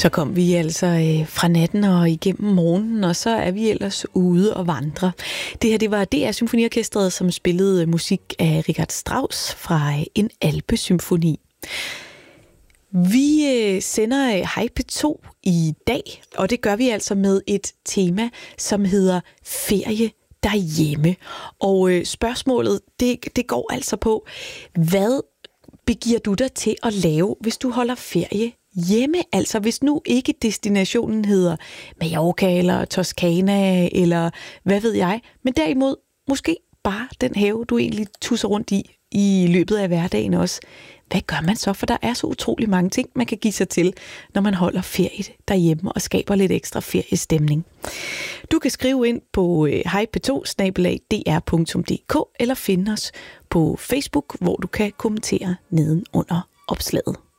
Så kom vi altså fra natten og igennem morgenen, og så er vi ellers ude og vandre. Det her, det var DR Symfoniorkestret, som spillede musik af Richard Strauss fra en Alpesymfoni. Vi sender Hej P2 i dag, og det gør vi altså med et tema, som hedder ferie derhjemme. Og spørgsmålet, det går altså på, hvad begiver du dig til at lave, hvis du holder ferie hjemme? Altså hvis nu ikke destinationen hedder Mallorca eller Toscana eller hvad ved jeg, men derimod måske bare den have, du egentlig tusser rundt i løbet af hverdagen også. Hvad gør man så? For der er så utrolig mange ting, man kan give sig til, når man holder ferie derhjemme og skaber lidt ekstra feriestemning. Du kan skrive ind på hejp2@dr.dk eller finde os på Facebook, hvor du kan kommentere neden under opslaget.